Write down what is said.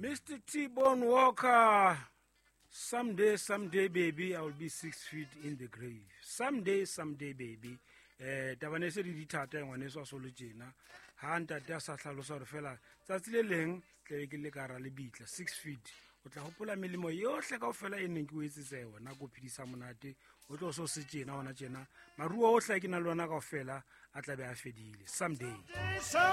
Mr. T-Bone Walker, someday, baby, I will be 6 feet in the grave. Someday, baby. Tabanese di thata ngwane so solo tjena. Ha ntate sa hlalosa hore fela tsatsi le leng tle ke le kara le bitla 6 feet. O tla hopola melemo yohle kaofela e neng ke o etsitse yona go phidisa monate. O tlo so se tjena hona tjena. Maruo ohle ke na le ona kaofela a tla be a fedile someday.